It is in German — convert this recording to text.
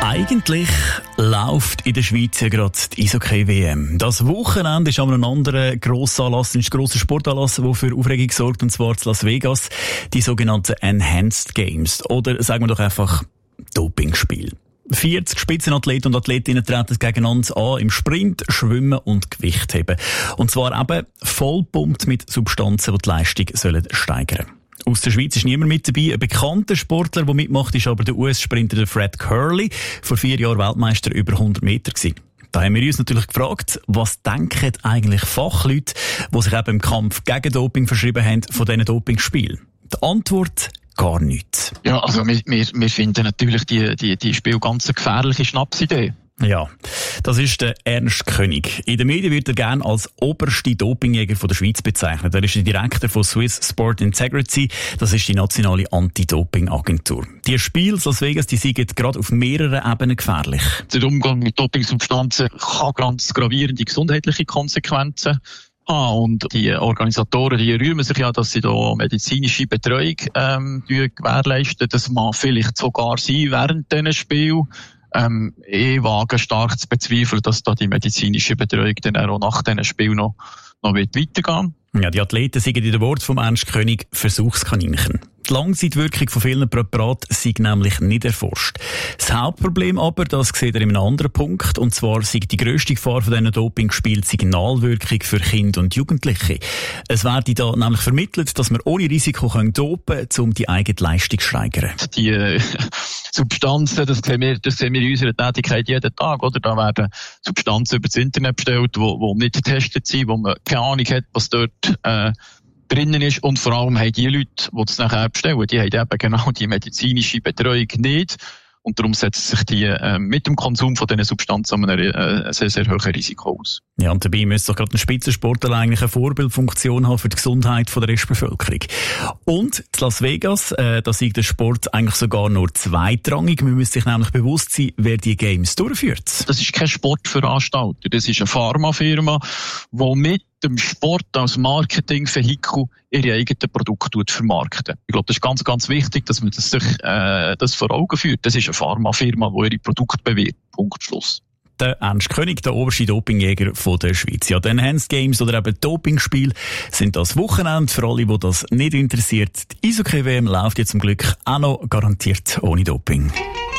Eigentlich läuft in der Schweiz ja gerade die Eishockey-WM. Das Wochenende ist aber ein anderer Grossanlass, ein grosser Sportanlass, der für Aufregung sorgt, und zwar in Las Vegas, die sogenannten Enhanced Games. Oder sagen wir doch einfach Dopingspiel. 40 Spitzenathleten und Athletinnen treten gegeneinander an im Sprint, Schwimmen und Gewichtheben. Und zwar eben vollpumpt mit Substanzen, die die Leistung steigern sollen. Aus der Schweiz ist niemand mit dabei. Ein bekannter Sportler, der mitmacht, ist aber der US-Sprinter Fred Kerley, vor 4 Jahren Weltmeister über 100 Meter gewesen. Da haben wir uns natürlich gefragt, was denken eigentlich Fachleute, die sich eben im Kampf gegen Doping verschrieben haben, von diesen Dopingspielen? Die Antwort: gar nichts. Ja, also wir finden natürlich die Spiel ganz eine gefährliche Schnapsidee. Ja, das ist der Ernst König. In den Medien wird er gerne als oberste Dopingjäger von der Schweiz bezeichnet. Er ist der Direktor von Swiss Sport Integrity. Das ist die nationale Anti-Doping-Agentur. Die Spiele in Las Vegas, die sind gerade auf mehreren Ebenen gefährlich. Der Umgang mit Dopingsubstanzen kann ganz gravierende gesundheitliche Konsequenzen haben. Und die Organisatoren, die rühmen sich ja, dass sie da medizinische Betreuung gewährleisten. Das mag vielleicht sogar sein während diesen Spielen. Ich wage stark zu bezweifeln, dass da die medizinische Betreuung dann auch nach diesen Spielen noch weitergehen. Ja, die Athleten sind in den Worten vom Ernst König Versuchskaninchen. Die Langzeitwirkung von vielen Präparaten sei nämlich nicht erforscht. Das Hauptproblem aber, das sieht er in einem anderen Punkt, und zwar sei die grösste Gefahr von diesen Dopingspielen die Signalwirkung für Kinder und Jugendliche. Es werde da nämlich vermittelt, dass man ohne Risiko dopen kann, um die eigene Leistung zu steigern. Die Substanzen, das sehen wir in unserer Tätigkeit jeden Tag, oder? Da werden Substanzen über das Internet bestellt, die nicht getestet sind, wo man keine Ahnung hat, was dort drinnen ist, und vor allem haben die Leute, die das nachher bestellen, die haben eben genau die medizinische Betreuung nicht, und darum setzen sich die mit dem Konsum von diesen Substanzen ein sehr, sehr hohes Risiko aus. Ja, und dabei müsste doch gerade ein Spitzensportler eigentlich eine Vorbildfunktion haben für die Gesundheit der Restbevölkerung. Und in Las Vegas, da ist der Sport eigentlich sogar nur zweitrangig. Man müsste sich nämlich bewusst sein, wer die Games durchführt. Das ist kein Sportveranstalter, das ist eine Pharmafirma, die mit dem Sport als Marketingvehikel ihre eigenen Produkte vermarkten. Ich glaube, das ist ganz, ganz wichtig, dass man sich das vor Augen führt. Das ist eine Pharmafirma, die ihre Produkte bewirbt. Punkt, Schluss. Der Ernst König, der oberste Dopingjäger von der Schweiz. Ja, die Enhanced Games oder eben Dopingspiele sind das Wochenende. Für alle, die das nicht interessiert. Die Eishockey-WM läuft jetzt zum Glück auch noch garantiert ohne Doping.